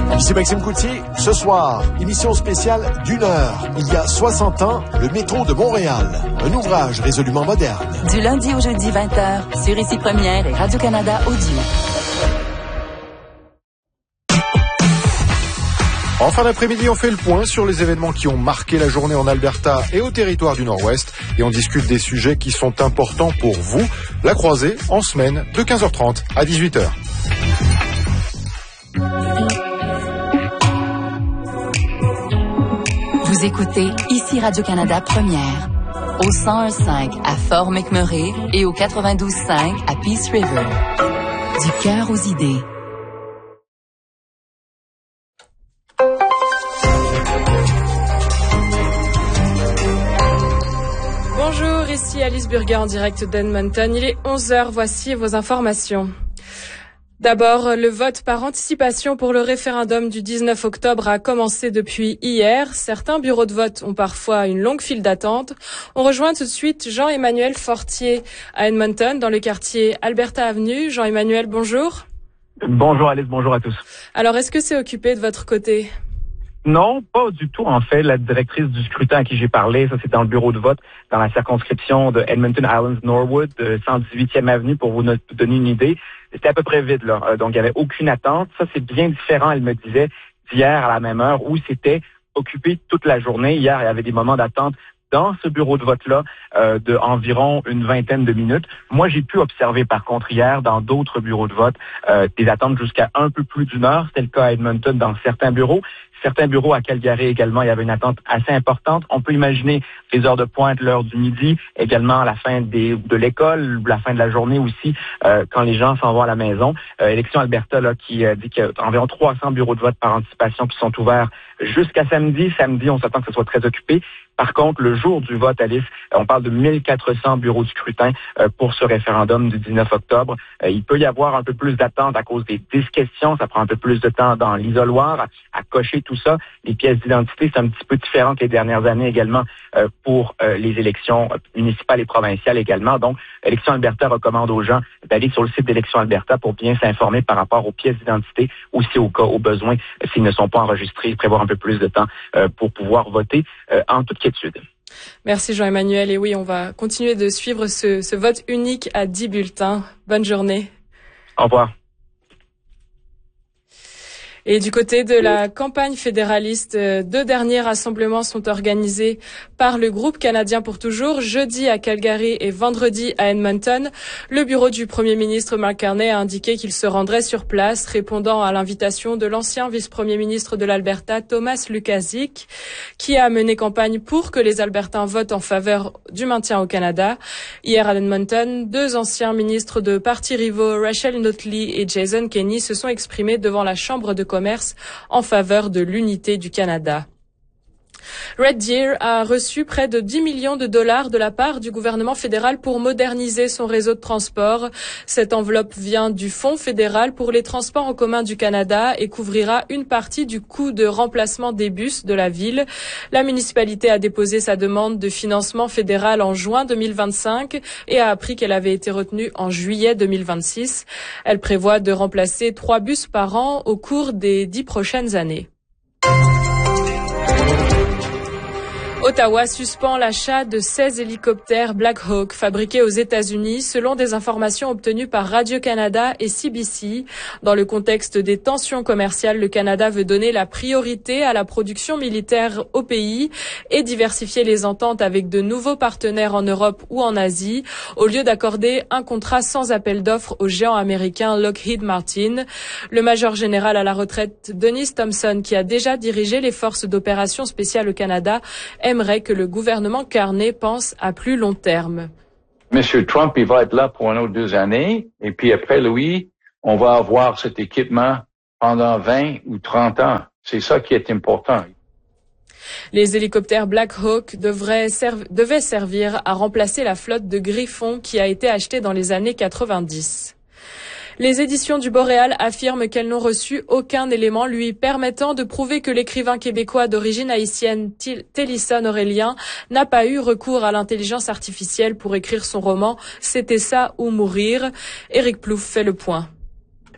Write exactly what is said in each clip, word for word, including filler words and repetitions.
Ici Maxime Coutier. Ce soir, émission spéciale d'une heure. Il y a soixante ans, le métro de Montréal. Un ouvrage résolument moderne. Du lundi au jeudi vingt heures, sur Ici Première et Radio-Canada Audio. En fin d'après-midi, on fait le point sur les événements qui ont marqué la journée en Alberta et au territoire du Nord-Ouest. Et on discute des sujets qui sont importants pour vous. La croisée, en semaine, de quinze heures trente à dix-huit heures. Vous écoutez Ici Radio-Canada Première, au cent un virgule cinq à Fort McMurray et au quatre-vingt-douze virgule cinq à Peace River. Du cœur aux idées. Bonjour, ici Alice Burger en direct d'Edmonton. Il est onze heures, voici vos informations. D'abord, le vote par anticipation pour le référendum du dix-neuf octobre a commencé depuis hier. Certains bureaux de vote ont parfois une longue file d'attente. On rejoint tout de suite Jean-Emmanuel Fortier à Edmonton, dans le quartier Alberta Avenue. Jean-Emmanuel, bonjour. Bonjour Alice, bonjour à tous. Alors, est-ce que c'est occupé de votre côté? Non, pas du tout. En fait, la directrice du scrutin à qui j'ai parlé, ça c'est dans le bureau de vote, dans la circonscription de Edmonton Islands Norwood, de cent dix-huitième avenue, pour vous donner une idée. C'était à peu près vide, là. Euh, donc, il n'y avait aucune attente. Ça, c'est bien différent, elle me disait, d'hier à la même heure, où c'était occupé toute la journée. Hier, il y avait des moments d'attente dans ce bureau de vote-là euh, de environ une vingtaine de minutes. Moi, j'ai pu observer, par contre, hier, dans d'autres bureaux de vote, euh, des attentes jusqu'à un peu plus d'une heure. C'était le cas à Edmonton dans certains bureaux. Certains bureaux à Calgary également, il y avait une attente assez importante. On peut imaginer les heures de pointe, l'heure du midi, également la fin des, de l'école, la fin de la journée aussi, euh, quand les gens s'en vont à la maison. Euh, Élection Alberta là, qui euh, dit qu'il y a environ trois cents bureaux de vote par anticipation qui sont ouverts jusqu'à samedi. Samedi, on s'attend que ce soit très occupé. Par contre, le jour du vote, Alice, on parle de mille quatre cents bureaux de scrutin euh, pour ce référendum du dix-neuf octobre. Euh, il peut y avoir un peu plus d'attente à cause des dix questions. Ça prend un peu plus de temps dans l'isoloir à, à cocher tout ça. Les pièces d'identité, c'est un petit peu différent que les dernières années également euh, pour euh, les élections municipales et provinciales également. Donc, Élection Alberta recommande aux gens d'aller sur le site d'Élection Alberta pour bien s'informer par rapport aux pièces d'identité, aussi au cas, au besoin, s'ils ne sont pas enregistrés, prévoir un peu plus de temps euh, pour pouvoir voter euh, en toute quiétude. Merci Jean-Emmanuel. Et oui, on va continuer de suivre ce, ce vote unique à dix bulletins. Bonne journée. Au revoir. Et du côté de la campagne fédéraliste, deux derniers rassemblements sont organisés par le groupe canadien pour toujours, jeudi à Calgary et vendredi à Edmonton. Le bureau du premier ministre Mark Carney a indiqué qu'il se rendrait sur place, répondant à l'invitation de l'ancien vice-premier ministre de l'Alberta, Thomas Lukaszik, qui a mené campagne pour que les Albertains votent en faveur du maintien au Canada. Hier à Edmonton, deux anciens ministres de partis rivaux, Rachel Notley et Jason Kenney, se sont exprimés devant la Chambre de commerce en faveur de l'unité du Canada. Red Deer a reçu près de dix millions de dollars de la part du gouvernement fédéral pour moderniser son réseau de transport. Cette enveloppe vient du Fonds fédéral pour les transports en commun du Canada et couvrira une partie du coût de remplacement des bus de la ville. La municipalité a déposé sa demande de financement fédéral en juin deux mille vingt-cinq et a appris qu'elle avait été retenue en juillet deux mille vingt-six. Elle prévoit de remplacer trois bus par an au cours des dix prochaines années. Ottawa suspend l'achat de seize hélicoptères Black Hawk fabriqués aux États-Unis, selon des informations obtenues par Radio-Canada et C B C. Dans le contexte des tensions commerciales, le Canada veut donner la priorité à la production militaire au pays et diversifier les ententes avec de nouveaux partenaires en Europe ou en Asie, au lieu d'accorder un contrat sans appel d'offres au géant américain Lockheed Martin. Le major général à la retraite, Dennis Thompson, qui a déjà dirigé les forces d'opération spéciales au Canada, aimerait que le gouvernement Carney pense à plus long terme. Monsieur Trump, il va être là pour une autre deux années, et puis après lui, on va avoir cet équipement pendant vingt ou trente ans. C'est ça qui est important. Les hélicoptères Black Hawk devraient serv- devaient servir à remplacer la flotte de Griffon qui a été achetée dans les années quatre-vingt-dix. Les éditions du Boréal affirment qu'elles n'ont reçu aucun élément lui permettant de prouver que l'écrivain québécois d'origine haïtienne Télisson Aurélien n'a pas eu recours à l'intelligence artificielle pour écrire son roman « C'était ça ou mourir ». Éric Plouffe fait le point.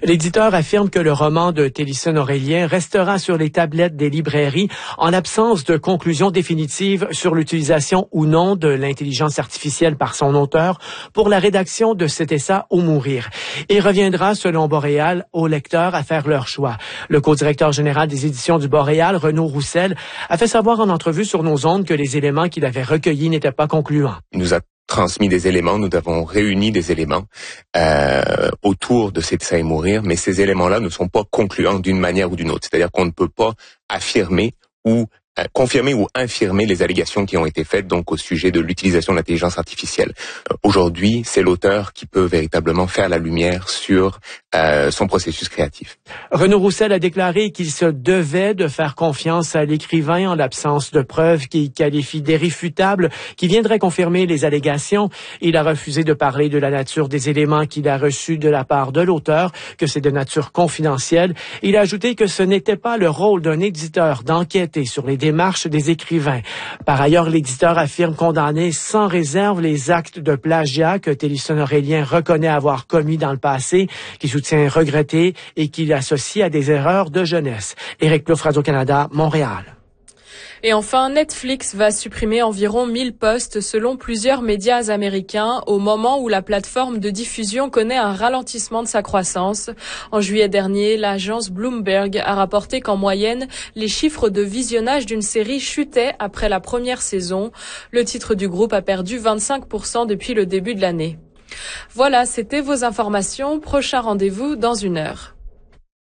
L'éditeur affirme que le roman de Télison Aurélien restera sur les tablettes des librairies en l'absence de conclusion définitive sur l'utilisation ou non de l'intelligence artificielle par son auteur pour la rédaction de C'était ça ou mourir. Et reviendra, selon Boréal, aux lecteurs à faire leur choix. Le co-directeur général des éditions du Boréal, Renaud Roussel, a fait savoir en entrevue sur nos ondes que les éléments qu'il avait recueillis n'étaient pas concluants. Il nous a transmis des éléments, nous avons réuni des éléments euh, autour de C'était ça et mourir, mais ces éléments-là ne sont pas concluants d'une manière ou d'une autre. C'est-à-dire qu'on ne peut pas affirmer ou euh, confirmer ou infirmer les allégations qui ont été faites donc au sujet de l'utilisation de l'intelligence artificielle. Euh, aujourd'hui, c'est l'auteur qui peut véritablement faire la lumière sur euh, son processus créatif. Renaud Roussel a déclaré qu'il se devait de faire confiance à l'écrivain en l'absence de preuves qu'il qualifie d'irréfutables qui viendraient confirmer les allégations. Il a refusé de parler de la nature des éléments qu'il a reçus de la part de l'auteur, que c'est de nature confidentielle. Il a ajouté que ce n'était pas le rôle d'un éditeur d'enquêter sur les démarches des écrivains. Par ailleurs, l'éditeur affirme condamner sans réserve les actes de plagiat que Télison Aurélien reconnaît avoir commis dans le passé, qu'il soutient regretter et qu'il associe à des erreurs de jeunesse. Éric Plouffe, Radio-Canada, Montréal. Et enfin, Netflix va supprimer environ mille postes selon plusieurs médias américains au moment où la plateforme de diffusion connaît un ralentissement de sa croissance. En juillet dernier, l'agence Bloomberg a rapporté qu'en moyenne, les chiffres de visionnage d'une série chutaient après la première saison. Le titre du groupe a perdu vingt-cinq pour cent depuis le début de l'année. Voilà, c'était vos informations. Prochain rendez-vous dans une heure.